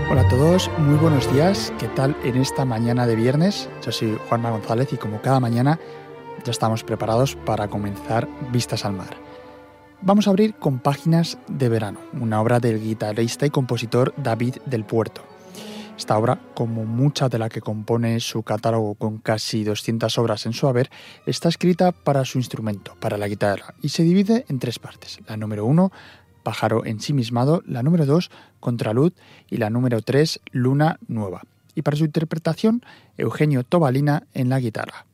Hola a todos, muy buenos días. ¿Qué tal en esta mañana de viernes? Yo soy Juanma González y como cada mañana ya estamos preparados para comenzar Vistas al Mar. Vamos a abrir con Páginas de verano, una obra del guitarrista y compositor David del Puerto. Esta obra, como mucha de la que compone su catálogo con casi 200 obras en su haber, está escrita para su instrumento, para la guitarra, y se divide en 3 partes. La número 1, Pájaro ensimismado, la número 2, Contraluz, y la número 3, Luna nueva. Y para su interpretación, Eugenio Tobalina en la guitarra.